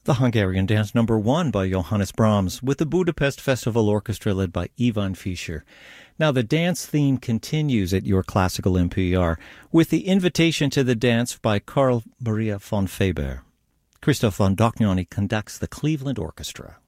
The Hungarian Dance No. 1 by Johannes Brahms with the Budapest Festival Orchestra led by Ivan Fischer. Now the dance theme continues at your classical NPR with the Invitation to the Dance by Carl Maria von Faber. Christoph von Dohnanyi conducts the Cleveland Orchestra.